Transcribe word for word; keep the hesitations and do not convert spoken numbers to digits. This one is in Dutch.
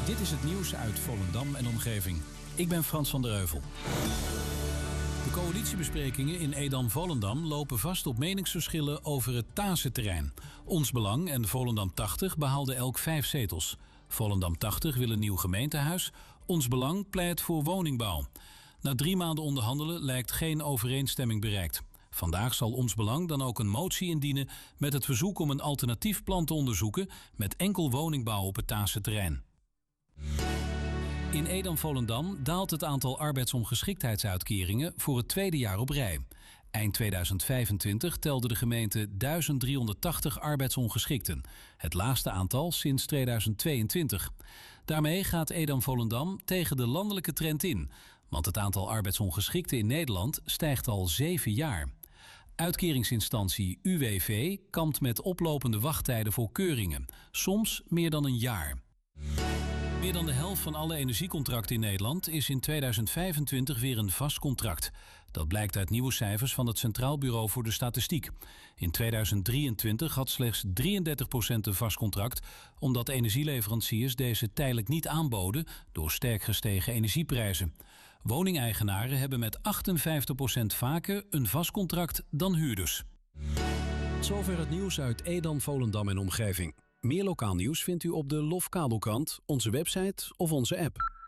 Dit is het nieuws uit Volendam en omgeving. Ik ben Frans van der Heuvel. De coalitiebesprekingen in Edam-Volendam lopen vast op meningsverschillen over het Tazenterrein. Ons Belang en Volendam tachtig behaalden elk vijf zetels. Volendam tachtig wil een nieuw gemeentehuis. Ons Belang pleit voor woningbouw. Na drie maanden onderhandelen lijkt geen overeenstemming bereikt. Vandaag zal Ons Belang dan ook een motie indienen met het verzoek om een alternatief plan te onderzoeken met enkel woningbouw op het Tazenterrein. In Edam-Volendam daalt het aantal arbeidsongeschiktheidsuitkeringen voor het tweede jaar op rij. Eind tweeduizend vijfentwintig telde de gemeente duizend driehonderdtachtig arbeidsongeschikten. Het laagste aantal sinds tweeduizend tweeëntwintig. Daarmee gaat Edam-Volendam tegen de landelijke trend in. Want het aantal arbeidsongeschikten in Nederland stijgt al zeven jaar. Uitkeringsinstantie U W V kampt met oplopende wachttijden voor keuringen. Soms meer dan een jaar. Meer dan de helft van alle energiecontracten in Nederland is in tweeduizend vijfentwintig weer een vast contract. Dat blijkt uit nieuwe cijfers van het Centraal Bureau voor de Statistiek. In tweeduizend drieëntwintig had slechts drieëndertig procent een vast contract, omdat energieleveranciers deze tijdelijk niet aanboden door sterk gestegen energieprijzen. Woningeigenaren hebben met achtenvijftig procent vaker een vast contract dan huurders. Zover het nieuws uit Edam, Volendam en omgeving. Meer lokaal nieuws vindt u op de Lofkabelkrant, onze website of onze app.